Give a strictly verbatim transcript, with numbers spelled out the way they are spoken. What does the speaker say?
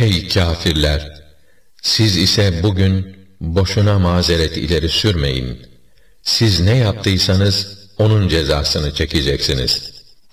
Ey kâfirler! Siz ise bugün boşuna mazeret ileri sürmeyin. Siz ne yaptıysanız onun cezasını çekeceksiniz.